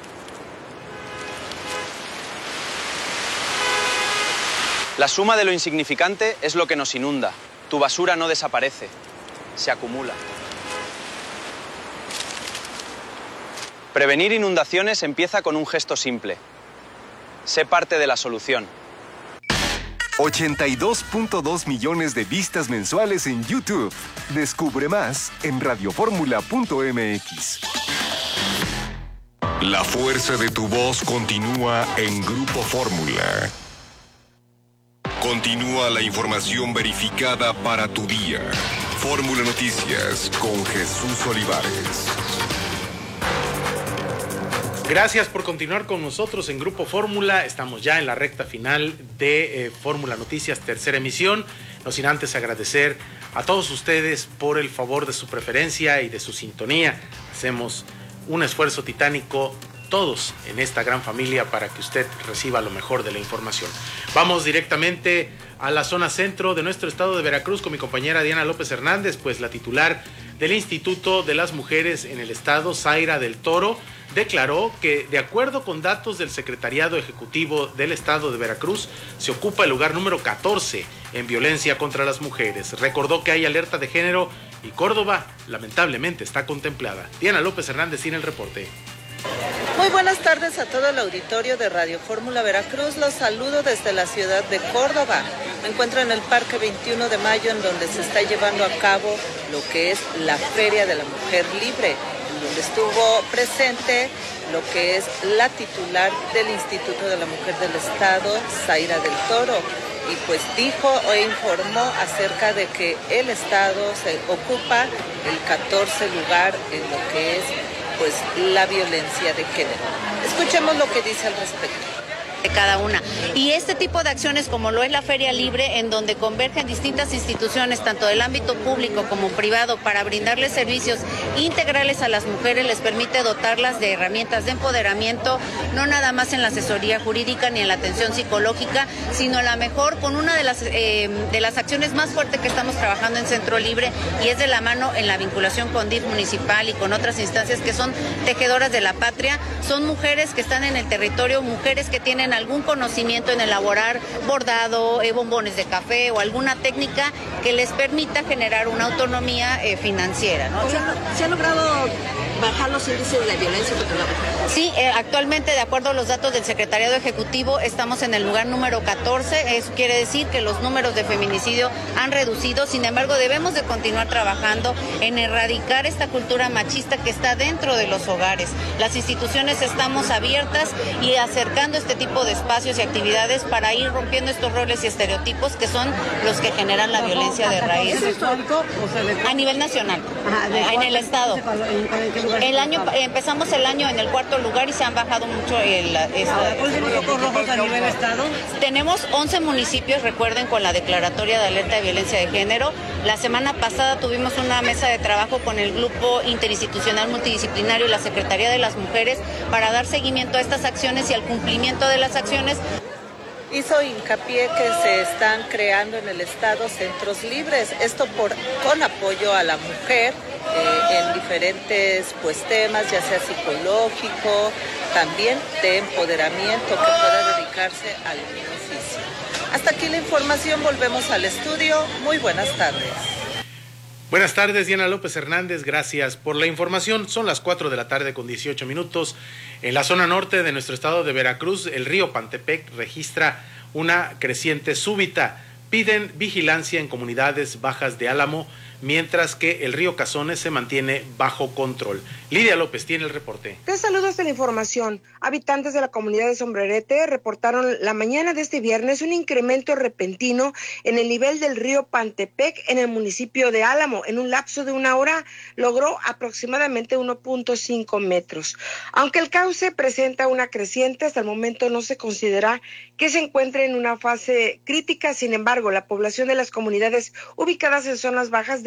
La suma de lo insignificante es lo que nos inunda. Tu basura no desaparece, se acumula. Prevenir inundaciones empieza con un gesto simple. Sé parte de la solución. 82.2 millones de vistas mensuales en YouTube. Descubre más en radioformula.mx. La fuerza de tu voz continúa en Grupo Fórmula. Continúa la información verificada para tu día. Fórmula Noticias con Jesús Olivares. Gracias por continuar con nosotros en Grupo Fórmula. Estamos ya en la recta final de Fórmula Noticias, tercera emisión. No sin antes agradecer a todos ustedes por el favor de su preferencia y de su sintonía. Hacemos un esfuerzo titánico todos en esta gran familia para que usted reciba lo mejor de la información. Vamos directamente a la zona centro de nuestro estado de Veracruz con mi compañera Diana López Hernández, pues la titular del Instituto de las Mujeres en el estado, Zaira del Toro, declaró que, de acuerdo con datos del Secretariado Ejecutivo del Estado de Veracruz, se ocupa el lugar número 14 en violencia contra las mujeres. Recordó que hay alerta de género y Córdoba, lamentablemente, está contemplada. Diana López Hernández tiene el reporte. Muy buenas tardes a todo el auditorio de Radio Fórmula Veracruz. Los saludo desde la ciudad de Córdoba. Me encuentro en el Parque 21 de Mayo, en donde se está llevando a cabo lo que es la Feria de la Mujer Libre, donde estuvo presente lo que es la titular del Instituto de la Mujer del Estado, Zaira del Toro, y pues dijo e informó acerca de que el Estado se ocupa el 14 lugar en lo que es pues la violencia de género. Escuchemos lo que dice al respecto. De cada una. Y este tipo de acciones como lo es la Feria Libre, en donde convergen distintas instituciones, tanto del ámbito público como privado, para brindarles servicios integrales a las mujeres, les permite dotarlas de herramientas de empoderamiento, no nada más en la asesoría jurídica ni en la atención psicológica, sino a la mejor con una de las acciones más fuertes que estamos trabajando en Centro Libre, y es de la mano en la vinculación con DIF municipal y con otras instancias que son tejedoras de la patria. Son mujeres que están en el territorio, mujeres que tienen algún conocimiento en elaborar bordado, bombones de café o alguna técnica que les permita generar una autonomía financiera, ¿no? ¿Se ha logrado bajar los índices de violencia contra la mujer? Sí, actualmente, de acuerdo a los datos del Secretariado Ejecutivo, estamos en el lugar número 14. Eso quiere decir que los números de feminicidio han reducido. Sin embargo, debemos de continuar trabajando en erradicar esta cultura machista que está dentro de los hogares. Las instituciones estamos abiertas y acercando este tipo de espacios y actividades para ir rompiendo estos roles y estereotipos que son los que generan la violencia de raíz. ¿Es histórico? A nivel nacional, en el estado. Empezamos el año en el 4º lugar y se han bajado mucho ¿Cuáles los focos rojos a nivel estado? Tenemos 11 municipios, recuerden, con la declaratoria de alerta de violencia de género. La semana pasada tuvimos una mesa de trabajo con el Grupo Interinstitucional Multidisciplinario y la Secretaría de las Mujeres para dar seguimiento a estas acciones y al cumplimiento de las acciones. Hizo hincapié que se están creando en el estado centros libres, esto con apoyo a la mujer en diferentes temas, ya sea psicológico, también de empoderamiento, que pueda dedicarse al oficio. Hasta aquí la información, volvemos al estudio. Muy buenas tardes. Buenas tardes, Diana López Hernández, gracias por la información. Son las 4 de la tarde con 18 minutos. En la zona norte de nuestro estado de Veracruz, el río Pantepec registra una creciente súbita. Piden vigilancia en comunidades bajas de Álamo, mientras que el río Cazones se mantiene bajo control. Lidia López tiene el reporte. Te saludo hasta la información. Habitantes de la comunidad de Sombrerete reportaron la mañana de este viernes un incremento repentino en el nivel del río Pantepec en el municipio de Álamo. En un lapso de una hora logró aproximadamente 1.5 metros. Aunque el cauce presenta una creciente, hasta el momento no se considera que se encuentre en una fase crítica. Sin embargo, la población de las comunidades ubicadas en zonas bajas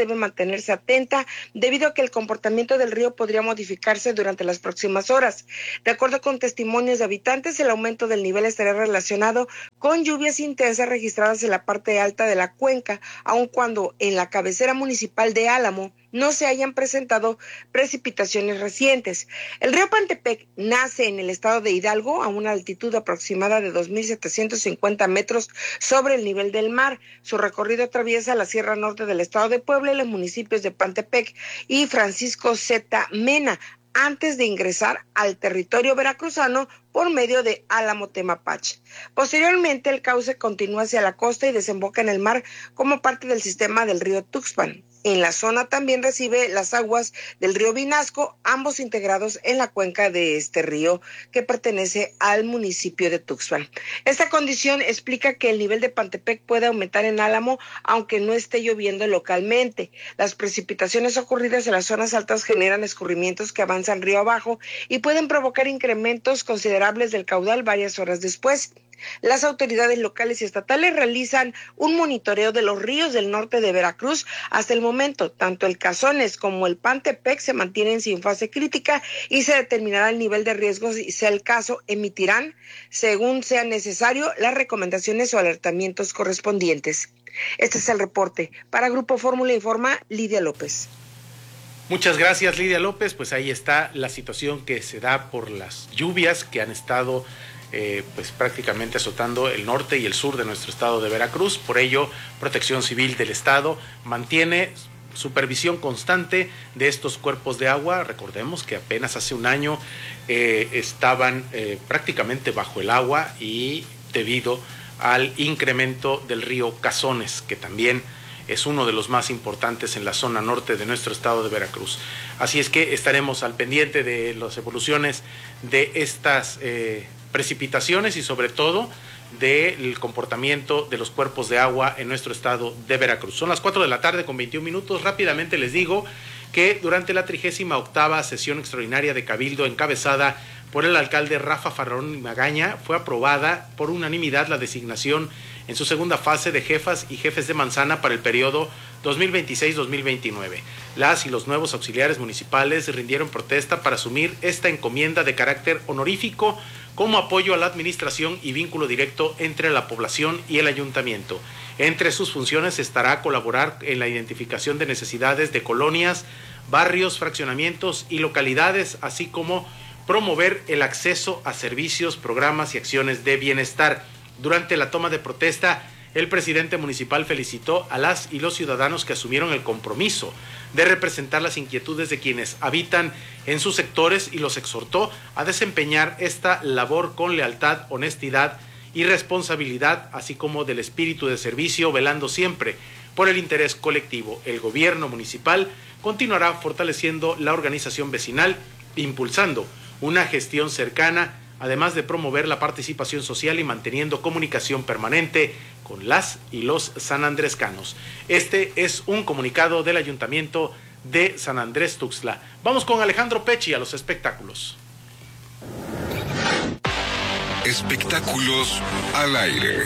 debe mantenerse atenta debido a que el comportamiento del río podría modificarse durante las próximas horas. De acuerdo con testimonios de habitantes, el aumento del nivel estaría relacionado con lluvias intensas registradas en la parte alta de la cuenca, aun cuando en la cabecera municipal de Álamo no se hayan presentado precipitaciones recientes. El río Pantepec nace en el estado de Hidalgo a una altitud aproximada de 2.750 metros sobre el nivel del mar. Su recorrido atraviesa la Sierra Norte del estado de Puebla y los municipios de Pantepec y Francisco Z. Mena, antes de ingresar al territorio veracruzano por medio de Álamo Temapach. Posteriormente, el cauce continúa hacia la costa y desemboca en el mar como parte del sistema del río Tuxpan. En la zona también recibe las aguas del río Vinasco, ambos integrados en la cuenca de este río que pertenece al municipio de Tuxpan. Esta condición explica que el nivel de Pantepec puede aumentar en Álamo, aunque no esté lloviendo localmente. Las precipitaciones ocurridas en las zonas altas generan escurrimientos que avanzan río abajo y pueden provocar incrementos considerables del caudal varias horas después. Las autoridades locales y estatales realizan un monitoreo de los ríos del norte de Veracruz. Hasta el momento, tanto el Cazones como el Pantepec se mantienen sin fase crítica y se determinará el nivel de riesgo si sea el caso. Emitirán, según sea necesario, las recomendaciones o alertamientos correspondientes. Este es el reporte. Para Grupo Fórmula informa Lidia López. Muchas gracias, Lidia López. Pues ahí está la situación que se da por las lluvias que han estado pues prácticamente azotando el norte y el sur de nuestro estado de Veracruz. Por ello, Protección Civil del Estado mantiene supervisión constante de estos cuerpos de agua. Recordemos que apenas hace un año estaban prácticamente bajo el agua y debido al incremento del río Cazones, que también es uno de los más importantes en la zona norte de nuestro estado de Veracruz. Así es que estaremos al pendiente de las evoluciones de estas precipitaciones y sobre todo del comportamiento de los cuerpos de agua en nuestro estado de Veracruz. Son las 4 de la tarde con 21 minutos. Rápidamente les digo que durante la 38ª sesión extraordinaria de Cabildo encabezada por el alcalde Rafa Farrón Magaña fue aprobada por unanimidad la designación en su segunda fase de jefas y jefes de manzana para el periodo 2026-2029. Las y los nuevos auxiliares municipales rindieron protesta para asumir esta encomienda de carácter honorífico como apoyo a la administración y vínculo directo entre la población y el ayuntamiento. Entre sus funciones estará colaborar en la identificación de necesidades de colonias, barrios, fraccionamientos y localidades, así como promover el acceso a servicios, programas y acciones de bienestar. Durante la toma de protesta, el presidente municipal felicitó a las y los ciudadanos que asumieron el compromiso de representar las inquietudes de quienes habitan en sus sectores y los exhortó a desempeñar esta labor con lealtad, honestidad y responsabilidad, así como del espíritu de servicio, velando siempre por el interés colectivo. El gobierno municipal continuará fortaleciendo la organización vecinal, impulsando una gestión cercana, además de promover la participación social y manteniendo comunicación permanente con las y los sanandrescanos. Este es un comunicado del Ayuntamiento de San Andrés Tuxtla. Vamos con Alejandro Pechi a los espectáculos. Espectáculos al aire.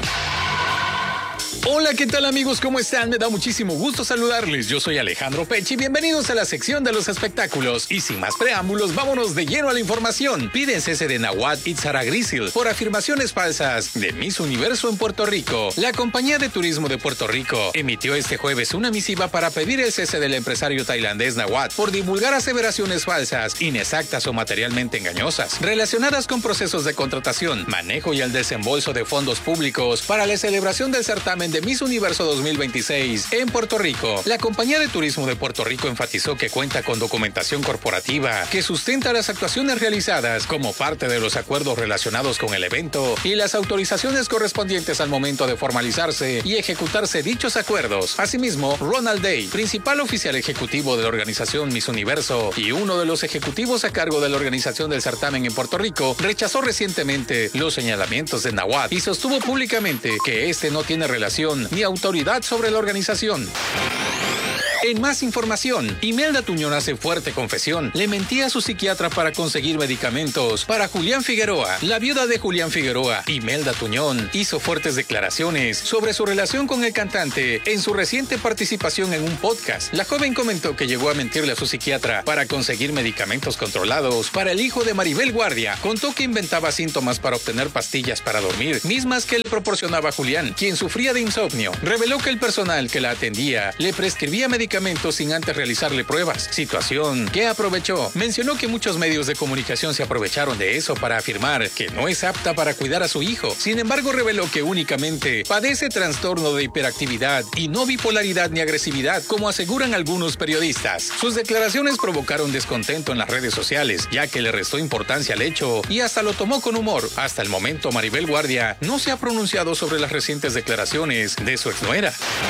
Hola, ¿qué tal amigos? ¿Cómo están? Me da muchísimo gusto saludarles. Yo soy Alejandro Pechi. Bienvenidos a la sección de los espectáculos. Y sin más preámbulos, vámonos de lleno a la información. Piden cese de Nawat Itzhara Grisil por afirmaciones falsas de Miss Universo en Puerto Rico. La compañía de turismo de Puerto Rico emitió este jueves una misiva para pedir el cese del empresario tailandés Nawat por divulgar aseveraciones falsas, inexactas o materialmente engañosas relacionadas con procesos de contratación, manejo y el desembolso de fondos públicos para la celebración del certamen de Miss Universo 2026 en Puerto Rico. La compañía de turismo de Puerto Rico enfatizó que cuenta con documentación corporativa que sustenta las actuaciones realizadas como parte de los acuerdos relacionados con el evento y las autorizaciones correspondientes al momento de formalizarse y ejecutarse dichos acuerdos. Asimismo, Ronald Day, principal oficial ejecutivo de la organización Miss Universo y uno de los ejecutivos a cargo de la organización del certamen en Puerto Rico, rechazó recientemente los señalamientos de Nawat y sostuvo públicamente que este no tiene relación ni autoridad sobre la organización. En más información, Imelda Tuñón hace fuerte confesión. Le mentía a su psiquiatra para conseguir medicamentos para Julián Figueroa. La viuda de Julián Figueroa, Imelda Tuñón, hizo fuertes declaraciones sobre su relación con el cantante en su reciente participación en un podcast. La joven comentó que llegó a mentirle a su psiquiatra para conseguir medicamentos controlados para el hijo de Maribel Guardia. Contó que inventaba síntomas para obtener pastillas para dormir, mismas que le proporcionaba Julián, quien sufría de insomnio. Reveló que el personal que la atendía le prescribía medicamentos sin antes realizarle pruebas, situación que aprovechó. Mencionó que muchos medios de comunicación se aprovecharon de eso para afirmar que no es apta para cuidar a su hijo. Sin embargo, reveló que únicamente padece trastorno de hiperactividad y no bipolaridad ni agresividad, como aseguran algunos periodistas. Sus declaraciones provocaron descontento en las redes sociales, ya que le restó importancia al hecho y hasta lo tomó con humor. Hasta el momento, Maribel Guardia no se ha pronunciado sobre las recientes declaraciones de su exnuera.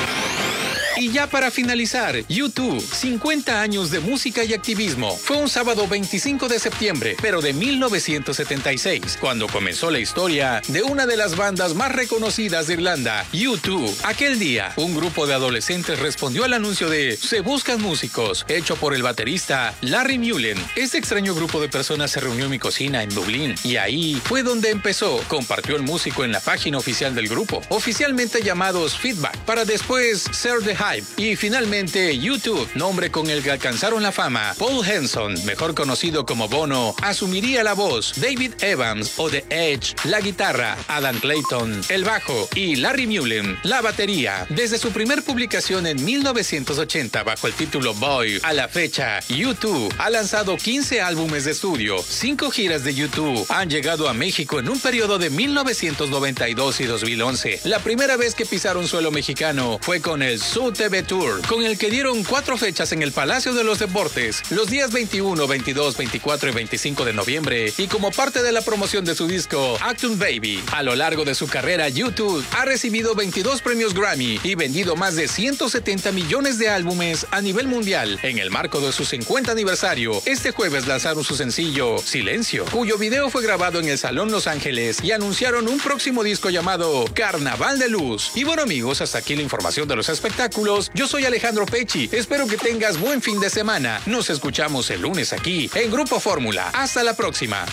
Y ya para finalizar, U2, 50 años de música y activismo. Fue un sábado 25 de septiembre, pero de 1976, cuando comenzó la historia de una de las bandas más reconocidas de Irlanda, U2. Aquel día, un grupo de adolescentes respondió al anuncio de Se buscan músicos, hecho por el baterista Larry Mullen. Este extraño grupo de personas se reunió en mi cocina en Dublín, y ahí fue donde empezó. Compartió el músico en la página oficial del grupo, oficialmente llamados Feedback, para después ser The Hype. Y finalmente, U2, nombre con el que alcanzaron la fama. Paul Henson, mejor conocido como Bono, asumiría la voz, David Evans o The Edge, la guitarra, Adam Clayton, el bajo y Larry Mullen, la batería. Desde su primer publicación en 1980 bajo el título Boy, a la fecha, U2 ha lanzado 15 álbumes de estudio, 5 giras de U2 han llegado a México en un periodo de 1992 y 2011. La primera vez que pisaron suelo mexicano fue con el Zoo TV Tour, con el que dieron 4 fechas en el Palacio de los Deportes, los días 21, 22, 24 y 25 de noviembre, y como parte de la promoción de su disco Acton Baby. A lo largo de su carrera, U2 ha recibido 22 premios Grammy y vendido más de 170 millones de álbumes a nivel mundial. En el marco de su 50 aniversario, este jueves lanzaron su sencillo Silencio, cuyo video fue grabado en el Salón Los Ángeles, y anunciaron un próximo disco llamado Carnaval de Luz. Y bueno, amigos, hasta aquí la información de los espectáculos. Yo soy Alejandro Pecci. Espero que tengas buen fin de semana. Nos escuchamos el lunes aquí en Grupo Fórmula. Hasta la próxima.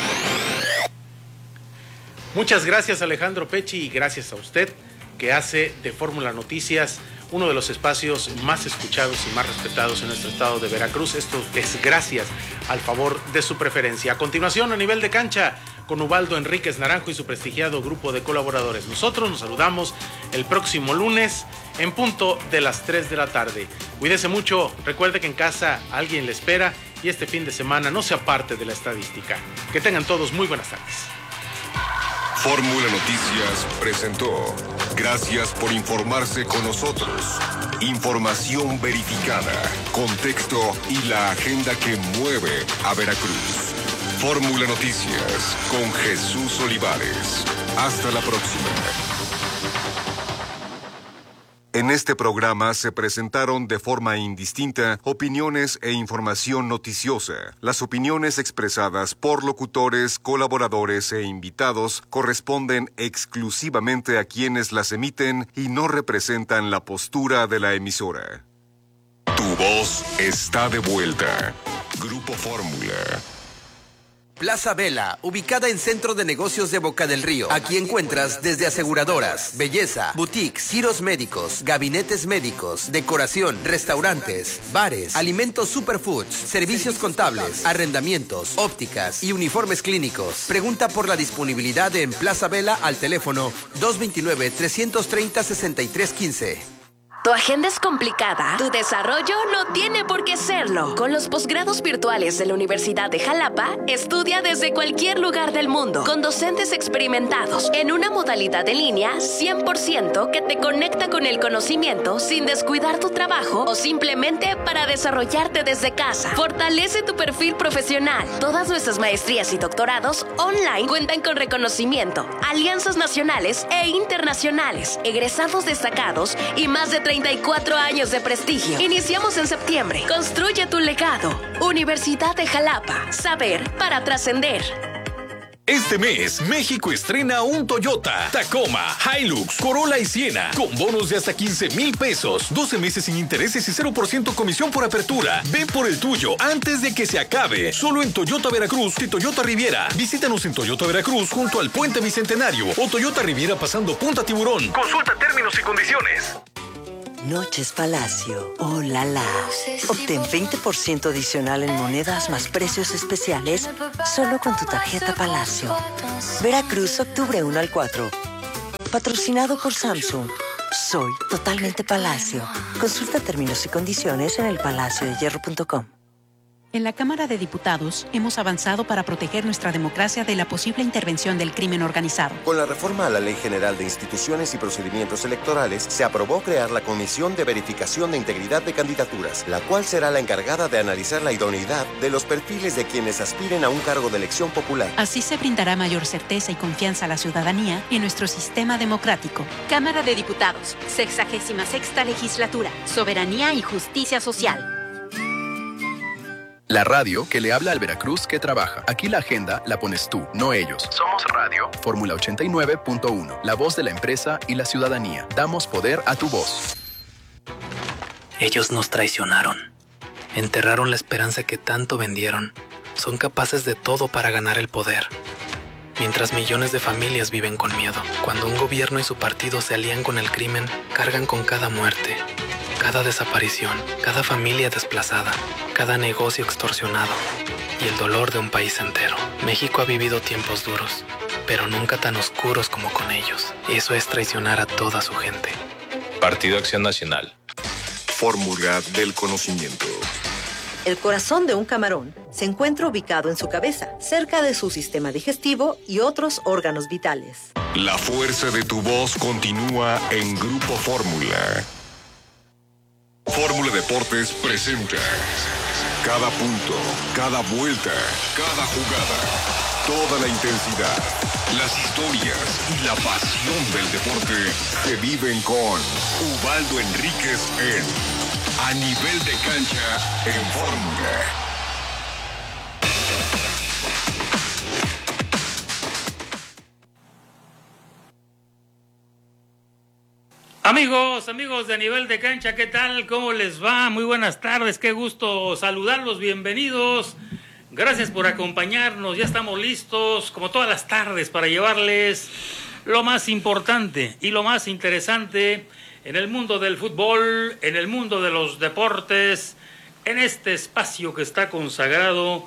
Muchas gracias, Alejandro Pecci, y gracias a usted que hace de Fórmula Noticias uno de los espacios más escuchados y más respetados en nuestro estado de Veracruz. Esto es gracias al favor de su preferencia. A continuación, a nivel de cancha, con Ubaldo Enríquez Naranjo y su prestigiado grupo de colaboradores. Nosotros nos saludamos el próximo lunes en punto de las 3 de la tarde. Cuídese mucho, recuerde que en casa alguien le espera y este fin de semana no sea parte de la estadística. Que tengan todos muy buenas tardes. Fórmula Noticias presentó. Gracias por informarse con nosotros. Información verificada, contexto y la agenda que mueve a Veracruz. Fórmula Noticias con Jesús Olivares. Hasta la próxima. En este programa se presentaron de forma indistinta opiniones e información noticiosa. Las opiniones expresadas por locutores, colaboradores e invitados corresponden exclusivamente a quienes las emiten y no representan la postura de la emisora. Tu voz está de vuelta. Grupo Fórmula. Plaza Vela, ubicada en Centro de Negocios de Boca del Río. Aquí encuentras desde aseguradoras, belleza, boutiques, giros médicos, gabinetes médicos, decoración, restaurantes, bares, alimentos superfoods, servicios contables, arrendamientos, ópticas y uniformes clínicos. Pregunta por la disponibilidad en Plaza Vela al teléfono 229-330-6315. ¿Tu agenda es complicada? Tu desarrollo no tiene por qué serlo. Con los posgrados virtuales de la Universidad de Jalapa, estudia desde cualquier lugar del mundo, con docentes experimentados, en una modalidad en línea 100% que te conecta con el conocimiento sin descuidar tu trabajo o simplemente para desarrollarte desde casa. Fortalece tu perfil profesional. Todas nuestras maestrías y doctorados online cuentan con reconocimiento, alianzas nacionales e internacionales, egresados destacados y más de 34 años de prestigio. Iniciamos en septiembre. Construye tu legado. Universidad de Jalapa. Saber para trascender. Este mes, México estrena un Toyota, Tacoma, Hilux, Corolla y Siena, con bonos de hasta 15,000 pesos, 12 meses sin intereses y 0% comisión por apertura. Ve por el tuyo antes de que se acabe. Solo en Toyota Veracruz y Toyota Riviera. Visítanos en Toyota Veracruz junto al Puente Bicentenario o Toyota Riviera pasando Punta Tiburón. Consulta términos y condiciones. Noches Palacio. ¡Oh, la, la! Obtén 20% adicional en monedas más precios especiales solo con tu tarjeta Palacio. Veracruz, octubre 1 al 4. Patrocinado por Samsung. Soy totalmente Palacio. Consulta términos y condiciones en elpalaciodehierro.com. En la Cámara de Diputados hemos avanzado para proteger nuestra democracia de la posible intervención del crimen organizado. Con la reforma a la Ley General de Instituciones y Procedimientos Electorales, se aprobó crear la Comisión de Verificación de Integridad de Candidaturas, la cual será la encargada de analizar la idoneidad de los perfiles de quienes aspiren a un cargo de elección popular. Así se brindará mayor certeza y confianza a la ciudadanía en nuestro sistema democrático. Cámara de Diputados, 66ª Legislatura, Soberanía y Justicia Social. La radio que le habla al Veracruz que trabaja. Aquí la agenda la pones tú, no ellos. Somos radio. Fórmula 89.1. La voz de la empresa y la ciudadanía. Damos poder a tu voz. Ellos nos traicionaron. Enterraron la esperanza que tanto vendieron. Son capaces de todo para ganar el poder. Mientras millones de familias viven con miedo. Cuando un gobierno y su partido se alían con el crimen, cargan con cada muerte, cada desaparición, cada familia desplazada, cada negocio extorsionado y el dolor de un país entero. México ha vivido tiempos duros, pero nunca tan oscuros como con ellos. Eso es traicionar a toda su gente. Partido Acción Nacional. Fórmula del conocimiento. El corazón de un camarón se encuentra ubicado en su cabeza, cerca de su sistema digestivo y otros órganos vitales. La fuerza de tu voz continúa en Grupo Fórmula. Fórmula Deportes presenta cada punto, cada vuelta, cada jugada, toda la intensidad, las historias y la pasión del deporte se viven con Ubaldo Enríquez en A Nivel de Cancha en Fórmula. Amigos de A Nivel de Cancha, ¿qué tal? ¿Cómo les va? Muy buenas tardes, qué gusto saludarlos, bienvenidos. Gracias por acompañarnos, ya estamos listos, como todas las tardes, para llevarles lo más importante y lo más interesante en el mundo del fútbol, en el mundo de los deportes, en este espacio que está consagrado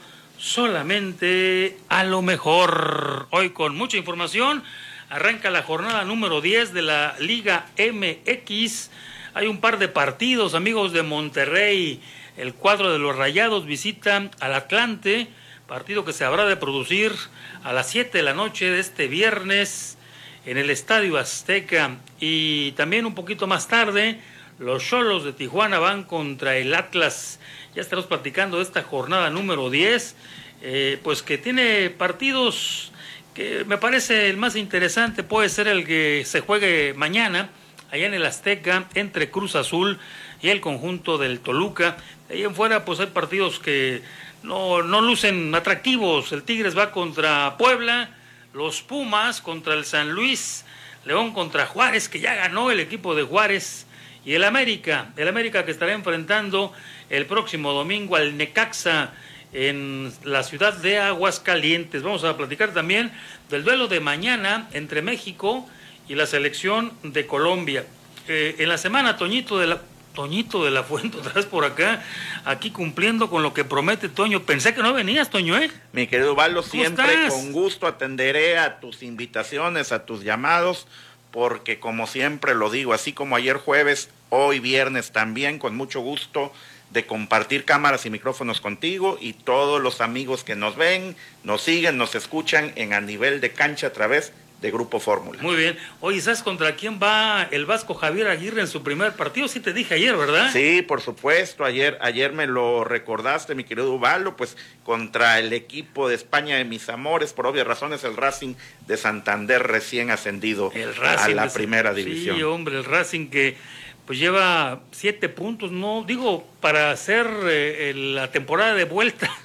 solamente a lo mejor. Hoy con mucha información. Arranca la jornada número 10 de la Liga MX. Hay un par de partidos, amigos de Monterrey. El cuadro de los Rayados visita al Atlante, partido que se habrá de producir a las 7 de la noche de este viernes en el Estadio Azteca. Y también un poquito más tarde, los Xolos de Tijuana van contra el Atlas. Ya estaremos platicando de esta jornada número 10, pues que tiene partidos que me parece el más interesante. Puede ser el que se juegue mañana allá en el Azteca entre Cruz Azul y el conjunto del Toluca. De ahí en fuera pues hay partidos que no lucen atractivos. El Tigres va contra Puebla, los Pumas contra el San Luis, León contra Juárez, que ya ganó el equipo de Juárez, y el América que estará enfrentando el próximo domingo al Necaxa en la ciudad de Aguascalientes. Vamos a platicar también del duelo de mañana entre México y la selección de Colombia. En la semana, Toñito de la Fuente, otra vez por acá, aquí cumpliendo con lo que promete Toño. Pensé que no venías, Toño, ¿eh? Mi querido Valo, siempre con gusto atenderé a tus invitaciones, a tus llamados, porque como siempre lo digo, así como ayer jueves, hoy viernes también, con mucho gusto de compartir cámaras y micrófonos contigo y todos los amigos que nos ven, nos siguen, nos escuchan en A Nivel de Cancha a través de Grupo Fórmula. Muy bien. Oye, ¿sabes contra quién va el Vasco Javier Aguirre en su primer partido? Sí te dije ayer, ¿verdad? Sí, por supuesto. Ayer me lo recordaste, mi querido Ubaldo, pues contra el equipo de España de mis amores, por obvias razones, el Racing de Santander recién ascendido a la primera división. Sí, hombre, el Racing que pues lleva 7 puntos, no digo para hacer la temporada de vuelta,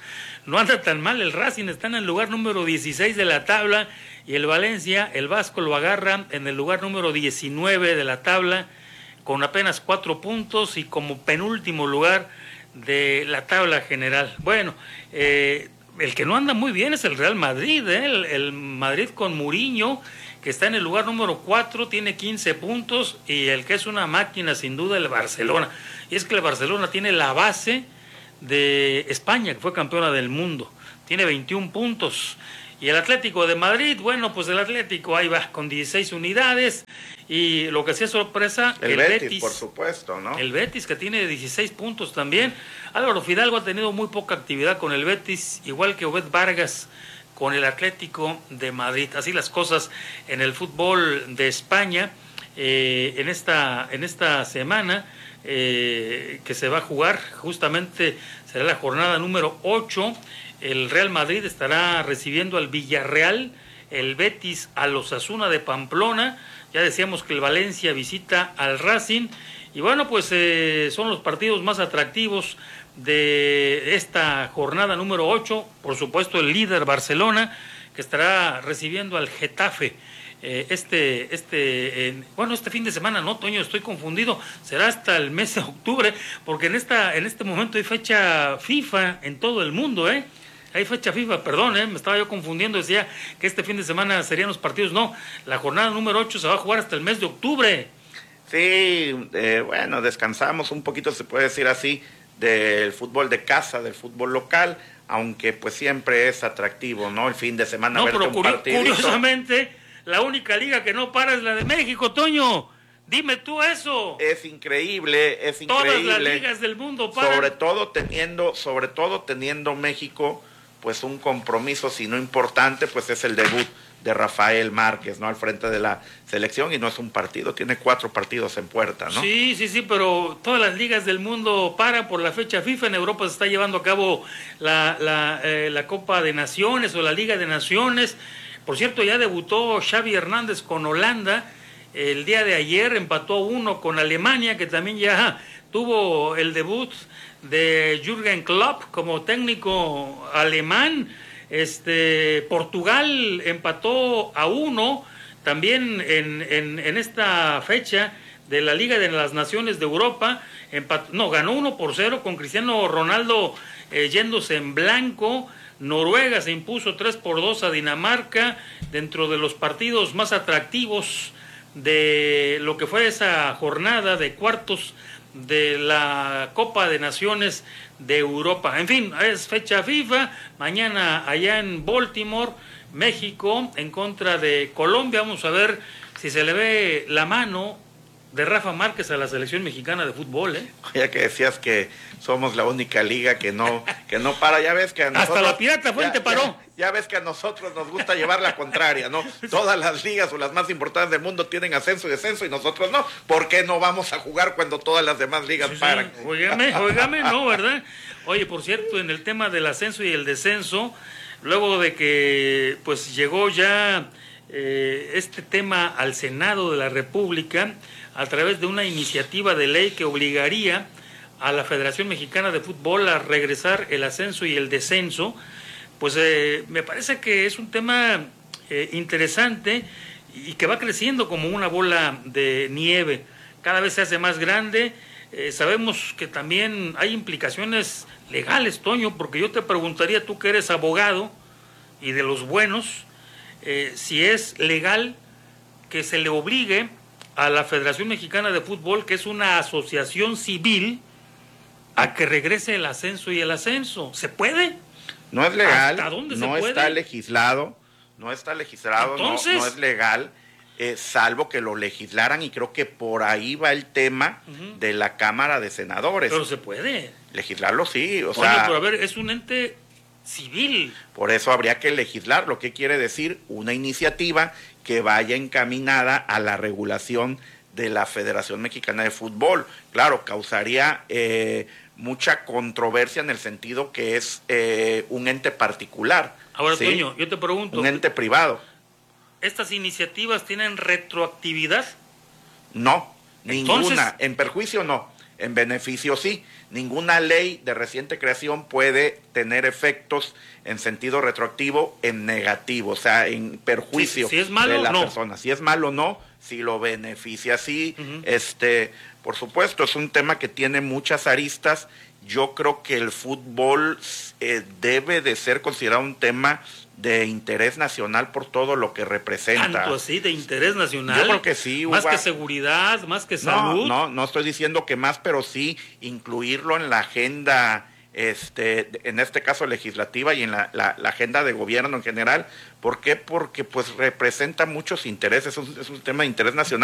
no anda tan mal el Racing, está en el lugar número 16 de la tabla, y el Valencia, el Vasco lo agarra en el lugar número 19 de la tabla, con apenas 4 puntos y como penúltimo lugar de la tabla general. Bueno, el que no anda muy bien es el Real Madrid, el Madrid con Mourinho, que está en el lugar número 4, tiene 15 puntos, y el que es una máquina sin duda el Barcelona. Y es que el Barcelona tiene la base de España, que fue campeona del mundo, tiene 21 puntos. Y el Atlético de Madrid, bueno, pues el Atlético ahí va con 16 unidades, y lo que sí es sorpresa, el Betis, por supuesto, ¿no? El Betis, que tiene 16 puntos también. Álvaro Fidalgo ha tenido muy poca actividad con el Betis, igual que Obed Vargas con el Atlético de Madrid. Así las cosas en el fútbol de España. En esta semana que se va a jugar, justamente será la jornada número 8. El Real Madrid estará recibiendo al Villarreal, el Betis a los Osasuna de Pamplona. Ya decíamos que el Valencia visita al Racing. Y bueno, pues son los partidos más atractivos de esta jornada número 8. Por supuesto, el líder Barcelona, que estará recibiendo al Getafe. Este fin de semana, no, Toño, estoy confundido, será hasta el mes de octubre, porque en este momento hay fecha FIFA en todo el mundo, hay fecha FIFA, perdón, me estaba yo confundiendo, decía que este fin de semana serían los partidos. No, la jornada número 8 se va a jugar hasta el mes de octubre. Sí, bueno, descansamos un poquito, se puede decir así, del fútbol de casa, del fútbol local, aunque pues siempre es atractivo, ¿no? El fin de semana verte un partidito. Curiosamente, la única liga que no para es la de México, Toño. Dime tú eso. Es increíble. Todas las ligas del mundo paran. Sobre todo teniendo México, pues un compromiso, si no importante, pues es el debut de Rafael Márquez, ¿no? Al frente de la selección, y no es un partido, tiene 4 partidos en puerta, ¿no? Sí, pero todas las ligas del mundo paran por la fecha FIFA. En Europa se está llevando a cabo la Copa de Naciones o la Liga de Naciones. Por cierto, ya debutó Xavi Hernández con Holanda. El día de ayer empató 1 con Alemania, que también ya tuvo el debut de Jürgen Klopp como técnico alemán. Portugal empató a 1 también en esta fecha de la Liga de las Naciones de Europa. Ganó 1-0 con Cristiano Ronaldo yéndose en blanco. Noruega se impuso 3-2 a Dinamarca, dentro de los partidos más atractivos de lo que fue esa jornada de cuartos de la Copa de Naciones de Europa. En fin, es fecha FIFA. Mañana allá en Baltimore, México en contra de Colombia. Vamos a ver si se le ve la mano de Rafa Márquez a la selección mexicana de fútbol, Ya que decías que somos la única liga que no para, ya ves que a nosotros, hasta la Pirata Fuente paró. Ya ves que a nosotros nos gusta llevar la contraria, ¿no? Todas las ligas o las más importantes del mundo tienen ascenso y descenso, y nosotros no. ¿Por qué no vamos a jugar cuando todas las demás ligas paran? Óigame, no, ¿verdad? Oye, por cierto, en el tema del ascenso y el descenso, luego de que pues llegó ya este tema al Senado de la República, a través de una iniciativa de ley que obligaría a la Federación Mexicana de Fútbol a regresar el ascenso y el descenso, pues me parece que es un tema interesante y que va creciendo como una bola de nieve. Cada vez se hace más grande. Sabemos que también hay implicaciones legales, Toño, porque yo te preguntaría, tú que eres abogado y de los buenos, si es legal que se le obligue a la Federación Mexicana de Fútbol, que es una asociación civil, a que regrese el ascenso y el ascenso. ¿Se puede? No es legal. ¿Hasta dónde se puede? Está legislado, ¿Entonces? no es legal, salvo que lo legislaran, y creo que por ahí va el tema de la Cámara de Senadores. Pero se puede. Legislarlo sí, pero a ver, es un ente civil. Por eso habría que legislar, ¿qué quiere decir? Una iniciativa que vaya encaminada a la regulación de la Federación Mexicana de Fútbol. Claro, causaría mucha controversia en el sentido que es un ente particular. Ahora, ¿sí? Toño, yo te pregunto, un ente privado. ¿Estas iniciativas tienen retroactividad? No, Entonces, ninguna. En perjuicio no. En beneficio sí, ninguna ley de reciente creación puede tener efectos en sentido retroactivo en negativo, o sea, en perjuicio si es malo, de la no. persona. Si es malo, no. Si lo beneficia, sí. Por supuesto, es un tema que tiene muchas aristas. Yo creo que el fútbol debe de ser considerado un tema de interés nacional por todo lo que representa. ¿Tanto así de interés nacional? Yo creo que sí. Más que seguridad, más que salud. No estoy diciendo que más, pero sí incluirlo en la agenda, en este caso legislativa y en la agenda de gobierno en general. ¿Por qué? Porque pues representa muchos intereses, es un tema de interés nacional.